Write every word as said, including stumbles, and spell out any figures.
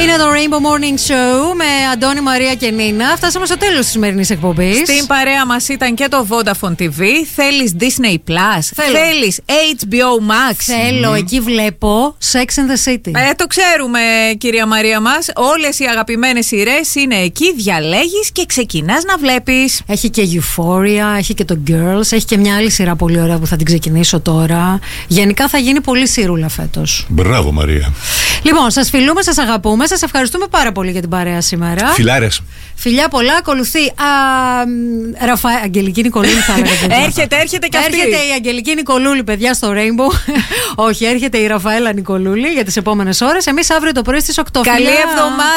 Είναι το Rainbow Morning Show με Αντώνη, Μαρία και Νίνα. Φτάσαμε στο τέλος της σημερινής εκπομπής. Στην παρέα μας ήταν και το Vodafone τι βι. Θέλεις Disney Plus? Θέλω. Θέλεις έιτς μπι ο Max? Θέλω, mm. εκεί βλέπω Sex and the City. Ε, το ξέρουμε, κυρία Μαρία μας. Όλες οι αγαπημένες σειρές είναι εκεί. Διαλέγεις και ξεκινάς να βλέπεις. Έχει και Euphoria, έχει και το Girls. Έχει και μια άλλη σειρά πολύ ωραία που θα την ξεκινήσω τώρα. Γενικά θα γίνει πολύ σειρούλα φέτος. Μπράβο, Μαρία. Λοιπόν, σας φιλούμε, σας αγαπούμε. Σας ευχαριστούμε πάρα πολύ για την παρέα σήμερα. Φιλάρες. Φιλιά πολλά, ακολουθεί. Α, Ραφα... Αγγελική Νικολούλη θα έλεγα. Έρχεται, έρχεται και αυτή. Έρχεται η Αγγελική Νικολούλη, παιδιά, στο Rainbow. Όχι, έρχεται η Ραφαέλα Νικολούλη για τις επόμενες ώρες. Εμείς αύριο το πρωί στις οκτώ. Καλή εβδομάδα.